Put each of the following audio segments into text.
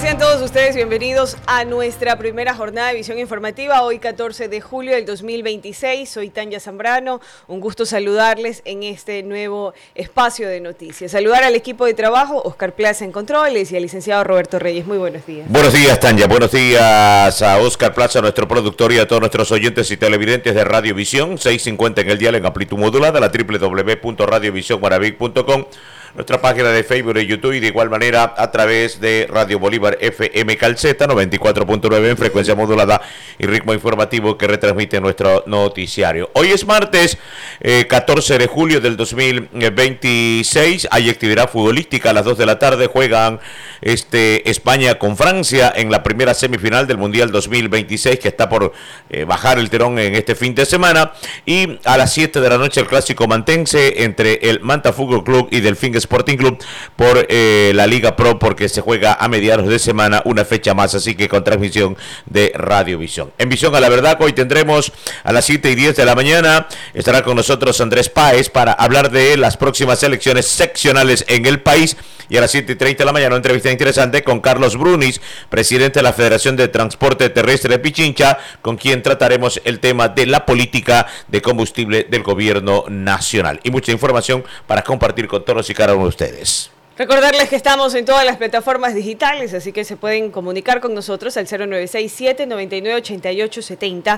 Sean todos ustedes bienvenidos a nuestra primera jornada de visión informativa, hoy 14 de julio del 2026. Soy Tanya Zambrano, un gusto saludarles en este nuevo espacio de noticias. Saludar al equipo de trabajo, Oscar Plaza en controles y al licenciado Roberto Reyes. Muy buenos días. Buenos días, Tanya. Buenos días a Oscar Plaza, nuestro productor, y a todos nuestros oyentes y televidentes de Radio Visión, 650 en el dial en amplitud modulada, la www.radiovisionmaravic.com. Nuestra página de Facebook y YouTube, y de igual manera a través de Radio Bolívar FM Calceta 94.9 en frecuencia modulada y ritmo informativo que retransmite nuestro noticiario. Hoy es martes 14 de julio del 2026. Hay actividad futbolística. A las 2 de la tarde juegan España con Francia en la primera semifinal del Mundial 2026, que está por bajar el telón en este fin de semana. Y a las 7 de la noche el clásico mantense entre el Manta Fútbol Club y Delfín Sporting Club por la Liga Pro, porque se juega a mediados de semana una fecha más, así que con transmisión de Radio Visión. En Visión a la Verdad, hoy tendremos a las 7:10 de la mañana, estará con nosotros Andrés Páez para hablar de las próximas elecciones seccionales en el país, y a las 7:30 de la mañana una entrevista interesante con Carlos Brunis, presidente de la Federación de Transporte Terrestre de Pichincha, con quien trataremos el tema de la política de combustible del gobierno nacional, y mucha información para compartir con todos y cada uno de ustedes. Recordarles que estamos en todas las plataformas digitales, así que se pueden comunicar con nosotros al 0967-998870,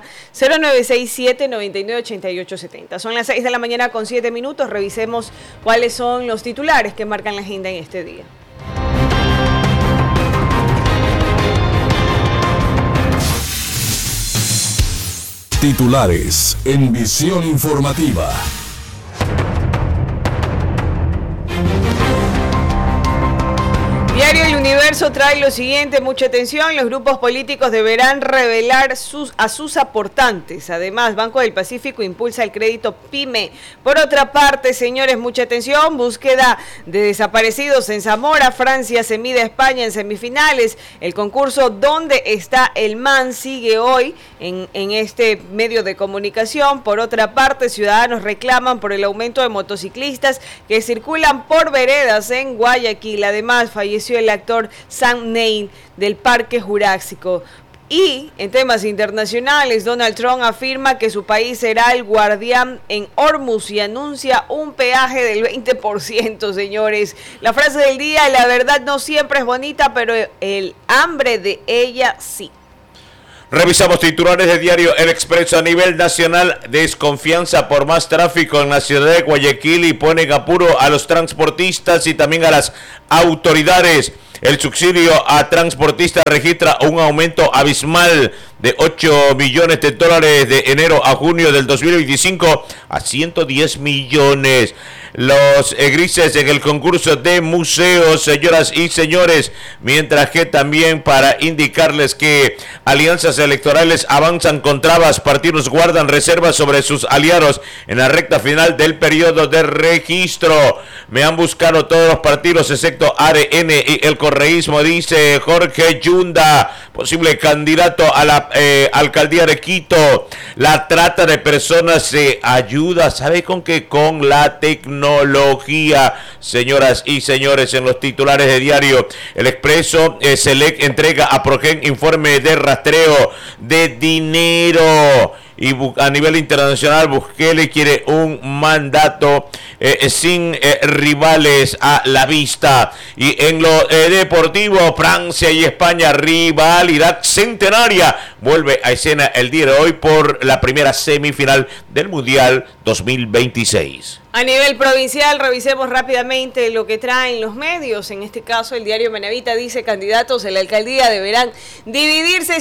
0967-998870. Son las 6 de la mañana con 7 minutos. Revisemos cuáles son los titulares que marcan la agenda en este día. Titulares en Visión Informativa. Diario El Universo trae lo siguiente, mucha atención: los grupos políticos deberán revelar a sus aportantes. Además, Banco del Pacífico impulsa el crédito PYME. Por otra parte, señores, mucha atención: búsqueda de desaparecidos en Zamora. Francia se mide a España en semifinales. El concurso ¿Dónde está el man? Sigue hoy en este medio de comunicación. Por otra parte, ciudadanos reclaman por el aumento de motociclistas que circulan por veredas en Guayaquil. Además, falleció el actor Sam Neill del Parque Jurásico. Y en temas internacionales, Donald Trump afirma que su país será el guardián en Hormuz y anuncia un peaje del 20%, señores. La frase del día: la verdad no siempre es bonita, pero el hambre de ella sí. Revisamos titulares de diario El Expreso. A nivel nacional, desconfianza por más tráfico en la ciudad de Guayaquil y ponen apuro a los transportistas y también a las autoridades. El subsidio a transportistas registra un aumento abismal de 8 millones de dólares de enero a junio del 2025 a 110 millones. Los grises en el concurso de museos, señoras y señores, mientras que también para indicarles que alianzas electorales avanzan con trabas, partidos guardan reservas sobre sus aliados en la recta final del periodo de registro. Me han buscado todos los partidos excepto ADN y el correísmo, dice Jorge Yunda, posible candidato a la alcaldía de Quito. La trata de personas se ayuda, ¿sabe con qué? Con la tecnología. Señoras y señores, en los titulares de diario El Expreso, Selec entrega a Progen informe de rastreo de dinero. Y a nivel internacional, Bukele quiere un mandato sin rivales a la vista. Y en lo deportivo, Francia y España, rivalidad centenaria, vuelve a escena el día de hoy por la primera semifinal del Mundial 2026. A nivel provincial, revisemos rápidamente lo que traen los medios. En este caso, el diario Manavita dice: candidatos a la alcaldía deberán dividirse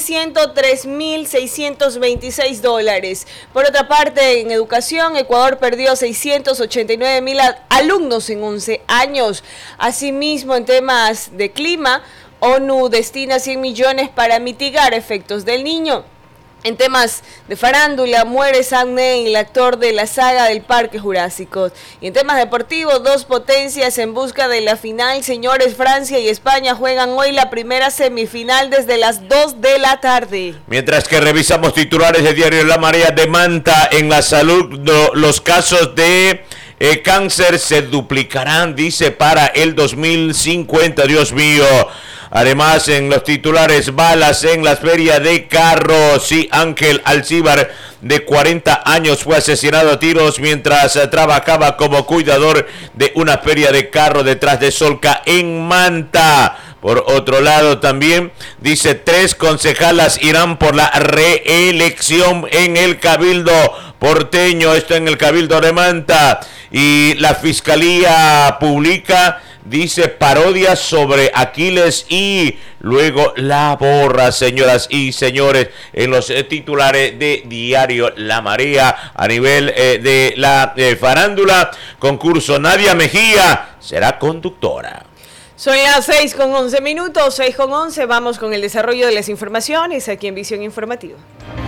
$103.626. Por otra parte, en educación, Ecuador perdió 689,000 alumnos en 11 años. Asimismo, en temas de clima, ONU destina 100 millones para mitigar efectos del Niño. En temas de farándula, muere Sam Neill, el actor de la saga del Parque Jurásico. Y en temas deportivos, dos potencias en busca de la final. Señores, Francia y España juegan hoy la primera semifinal desde las 2 de la tarde. Mientras que revisamos titulares de diario La Marea, de Manta en la salud, los casos de cáncer se duplicarán, dice, para el 2050, Dios mío. Además, en los titulares, balas en la feria de carros. Sí, Ángel Alcíbar, de 40 años, fue asesinado a tiros mientras trabajaba como cuidador de una feria de carros detrás de Solca, en Manta. Por otro lado, también dice, 3 concejalas irán por la reelección en el Cabildo porteño, esto en el Cabildo de Manta. Y la Fiscalía publica, dice, parodias sobre Aquiles y luego la borra, señoras y señores, en los titulares de Diario La Marea. A nivel de la farándula, concurso, Nadia Mejía será conductora. Son las 6:11, 6:11, vamos con el desarrollo de las informaciones aquí en Visión Informativa.